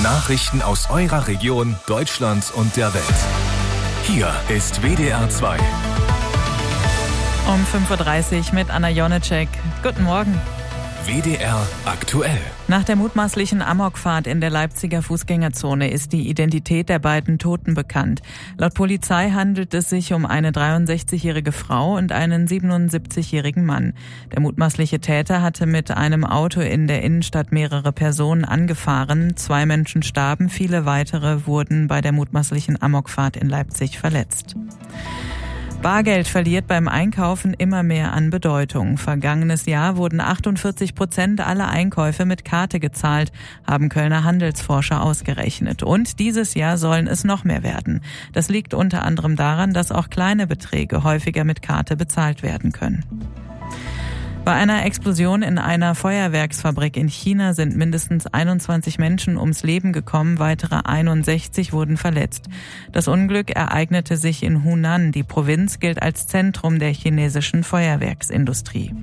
Nachrichten aus eurer Region, Deutschland und der Welt. Hier ist WDR 2. Um 5.30 Uhr mit Anna Jonecek. Guten Morgen. WDR aktuell. Nach der mutmaßlichen Amokfahrt in der Leipziger Fußgängerzone ist die Identität der beiden Toten bekannt. Laut Polizei handelt es sich um eine 63-jährige Frau und einen 77-jährigen Mann. Der mutmaßliche Täter hatte mit einem Auto in der Innenstadt mehrere Personen angefahren. 2 Menschen starben, viele weitere wurden bei der mutmaßlichen Amokfahrt in Leipzig verletzt. Bargeld verliert beim Einkaufen immer mehr an Bedeutung. Vergangenes Jahr wurden 48% aller Einkäufe mit Karte gezahlt, haben Kölner Handelsforscher ausgerechnet. Und dieses Jahr sollen es noch mehr werden. Das liegt unter anderem daran, dass auch kleine Beträge häufiger mit Karte bezahlt werden können. Bei einer Explosion in einer Feuerwerksfabrik in China sind mindestens 21 Menschen ums Leben gekommen, weitere 61 wurden verletzt. Das Unglück ereignete sich in Hunan. Die Provinz gilt als Zentrum der chinesischen Feuerwerksindustrie.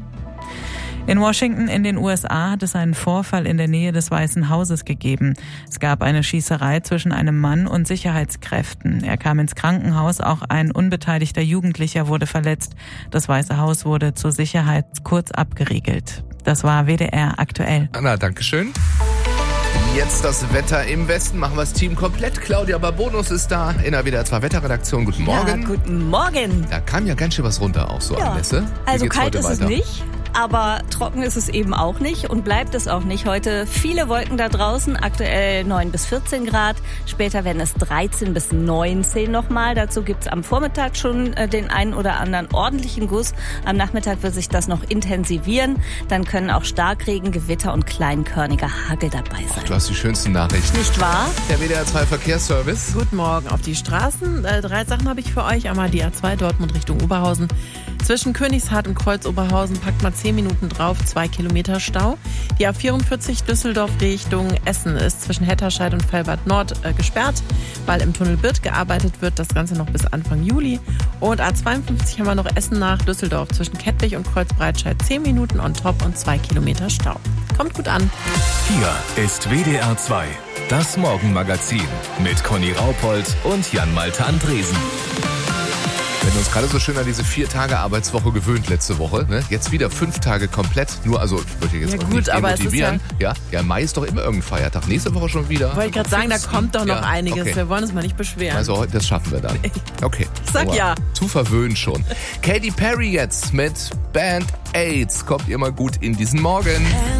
In Washington in den USA hat es einen Vorfall in der Nähe des Weißen Hauses gegeben. Es gab eine Schießerei zwischen einem Mann und Sicherheitskräften. Er kam ins Krankenhaus, auch ein unbeteiligter Jugendlicher wurde verletzt. Das Weiße Haus wurde zur Sicherheit kurz abgeriegelt. Das war WDR aktuell. Anna, dankeschön. Jetzt das Wetter im Westen. Machen wir das Team komplett. Claudia Babonus ist da in der WDR 2 Wetterredaktion. Guten Morgen. Ja, guten Morgen. Da kam ja ganz schön was runter auch so an Nässe. Also kalt ist es nicht. Aber trocken ist es eben auch nicht und bleibt es auch nicht. Heute viele Wolken da draußen, aktuell 9 bis 14 Grad. Später werden es 13 bis 19 nochmal. Dazu gibt's am Vormittag schon den einen oder anderen ordentlichen Guss. Am Nachmittag wird sich das noch intensivieren. Dann können auch Starkregen, Gewitter und kleinkörniger Hagel dabei sein. Du hast die schönsten Nachrichten. Nicht wahr? Der WDR 2 Verkehrsservice. Guten Morgen auf die Straßen. 3 Sachen habe ich für euch. Einmal die A2 Dortmund Richtung Oberhausen. Zwischen Königshardt und Kreuz-Oberhausen packt man 10 Minuten drauf, 2 Kilometer Stau. Die A44 Düsseldorf Richtung Essen ist zwischen Hetterscheid und Fellbad Nord gesperrt, weil im Tunnel Birth gearbeitet wird. Das Ganze noch bis Anfang Juli. Und A52 haben wir noch Essen nach Düsseldorf zwischen Kettwig und Kreuzbreitscheid 10 Minuten on top und 2 Kilometer Stau. Kommt gut an. Hier ist WDR 2, das Morgenmagazin mit Conny Raupold und Jan-Malte Andresen. Wir haben uns gerade so schön an diese 4-Tage-Arbeitswoche gewöhnt letzte Woche. Ne? Jetzt wieder 5 Tage komplett. Nur, also ich wollte jetzt auch nicht demotivieren. Ja, Mai ist doch immer irgendein Feiertag. Nächste Woche schon wieder. Wollte ich gerade sagen, da kommt doch noch einiges. Okay. Wir wollen uns mal nicht beschweren. Also heute, das schaffen wir dann. Okay. Sag ja. Zu verwöhnt schon. Katy Perry jetzt mit Band-Aids. Kommt ihr mal gut in diesen Morgen.